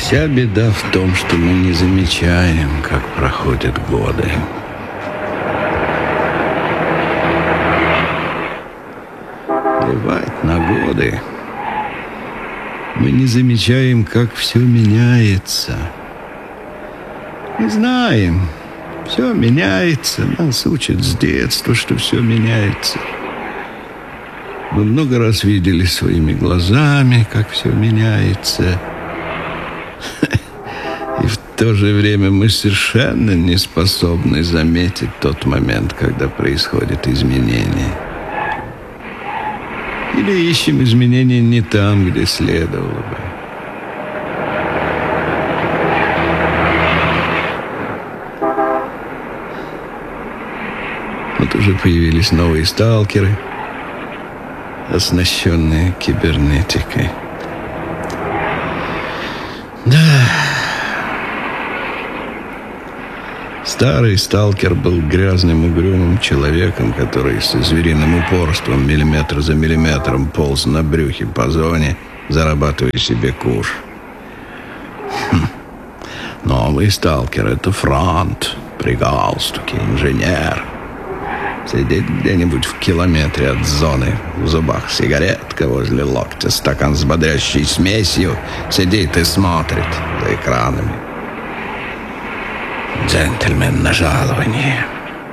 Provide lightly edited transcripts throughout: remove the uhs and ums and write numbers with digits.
Вся беда в том, что мы не замечаем, как проходят годы. Плевать на годы. Мы не замечаем, как все меняется. Не знаем. Все меняется. Нас учат с детства, что все меняется. Мы много раз видели своими глазами, как все меняется. И в то же время мы совершенно не способны заметить тот момент, когда происходит изменение. Или ищем изменения не там, где следовало бы. Вот уже появились новые сталкеры, оснащенные кибернетикой. Да. Старый сталкер был грязным, угрюмым человеком, который со звериным упорством миллиметр за миллиметром полз на брюхе по зоне, зарабатывая себе куш. Новый сталкер — это франт, при галстуке, инженер. Сидит где-нибудь в километре от зоны, в зубах сигаретка, возле локтя стакан с бодрящей смесью, сидит и смотрит за экранами. Джентльмен на жалование.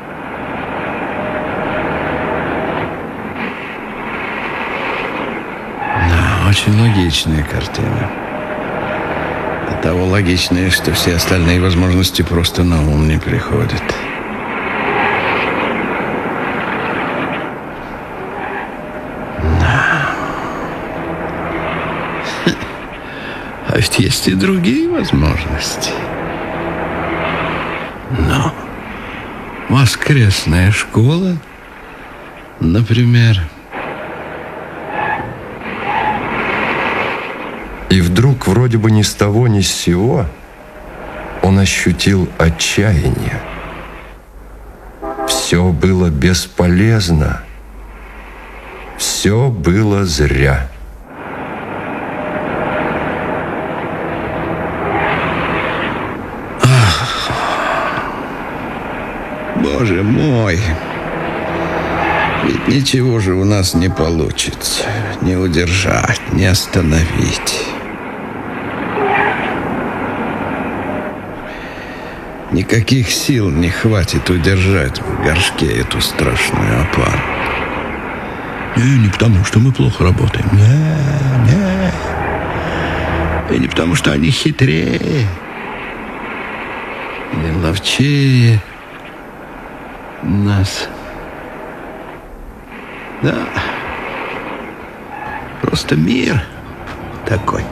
Да, очень логичная картина. До того логичная, что все остальные возможности просто на ум не приходят. А ведь есть и другие возможности. Но воскресная школа, например. И вдруг, вроде бы ни с того, ни с сего, он ощутил отчаяние. Все было бесполезно. Все было зря. Боже мой, ведь ничего же у нас не получится. Не удержать, не остановить. Никаких сил не хватит удержать в горшке эту страшную опару. Не потому, что мы плохо работаем. Не. И не потому, что они хитрее или ловчее нас. Да. Просто мир такой.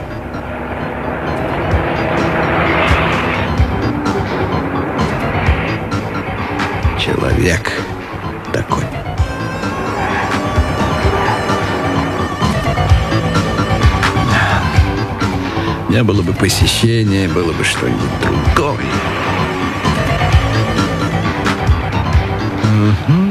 Человек такой. Не было бы посещения, было бы что-нибудь другое.